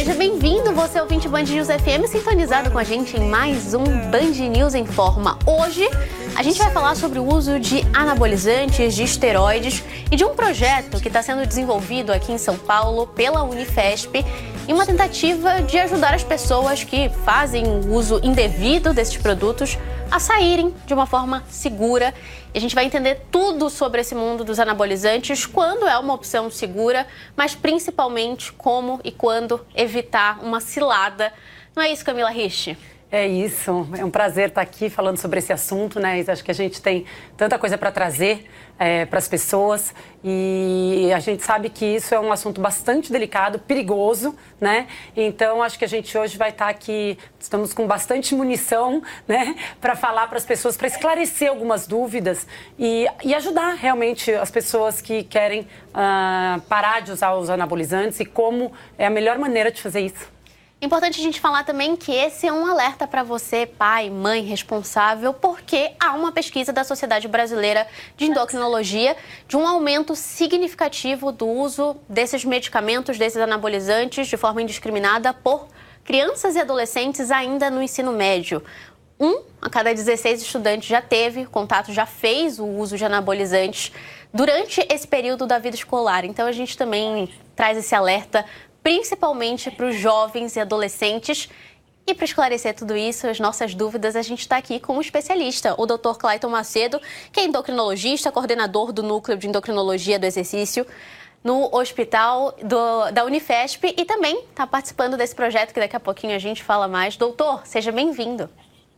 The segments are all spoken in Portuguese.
Seja bem-vindo, você ouvinte Band News FM, sintonizado com a gente em mais um Band News em Forma. Hoje, a gente vai falar sobre o uso de anabolizantes, de esteroides e de um projeto que está sendo desenvolvido aqui em São Paulo pela Unifesp em uma tentativa de ajudar as pessoas que fazem o uso indevido desses produtos a saírem de uma forma segura. E a gente vai entender tudo sobre esse mundo dos anabolizantes, quando é uma opção segura, mas principalmente como e quando evitar uma cilada. Não é isso, Camila Rich? É isso, é um prazer estar aqui falando sobre esse assunto, né? Acho que a gente tem tanta coisa para trazer para as pessoas e a gente sabe que isso é um assunto bastante delicado, perigoso, né? Então, acho que a gente hoje vai estar aqui, estamos com bastante munição, né? Para falar para as pessoas, para esclarecer algumas dúvidas e ajudar realmente as pessoas que querem parar de usar os anabolizantes e como é a melhor maneira de fazer isso. Importante a gente falar também que esse é um alerta para você, pai, mãe, responsável, porque há uma pesquisa da Sociedade Brasileira de Endocrinologia de um aumento significativo do uso desses medicamentos, desses anabolizantes, de forma indiscriminada por crianças e adolescentes ainda no ensino médio. 1 a cada 16 estudantes já teve contato, já fez o uso de anabolizantes durante esse período da vida escolar. Então a gente também traz esse alerta principalmente para os jovens e adolescentes. E para esclarecer tudo isso, as nossas dúvidas, a gente está aqui com um especialista, o Dr. Clayton Macedo, que é endocrinologista, coordenador do Núcleo de Endocrinologia do Exercício no hospital da Unifesp e também está participando desse projeto que daqui a pouquinho a gente fala mais. Doutor, seja bem-vindo.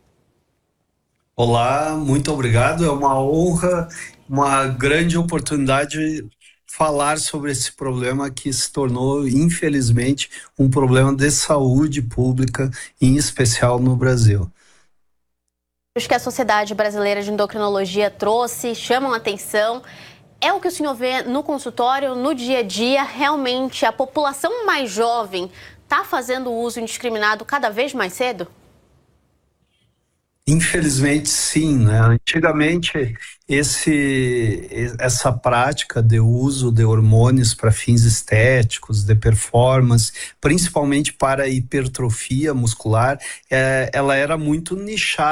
Olá, muito obrigado. É uma honra, uma grande oportunidade falar sobre esse problema que se tornou, infelizmente, um problema de saúde pública, em especial no Brasil. Os que a Sociedade Brasileira de Endocrinologia trouxe chamam a atenção. É o que o senhor vê no consultório, no dia a dia? Realmente a população mais jovem está fazendo uso indiscriminado cada vez mais cedo? Infelizmente, sim, né? Antigamente, essa prática de uso de hormônios para fins estéticos, de performance, principalmente para hipertrofia muscular, ela era muito nichada.